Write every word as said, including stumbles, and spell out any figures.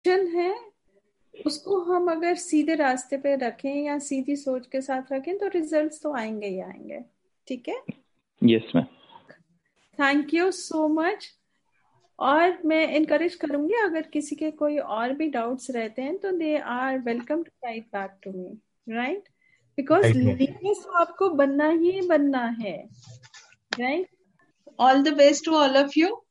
है उसको हम अगर सीधे रास्ते पे रखें या सीधी सोच के साथ रखें तो रिजल्ट्स तो आएंगे ही आएंगे. ठीक है. Yes ma'am. Thank you so much. और मैं इनकरेज करूंगी अगर किसी के कोई और भी डाउट्स रहते हैं तो they are welcome to right back to me. Right. Because right ma'am. Leaders आपको बनना ही बनना है. Right. All the best to all of you.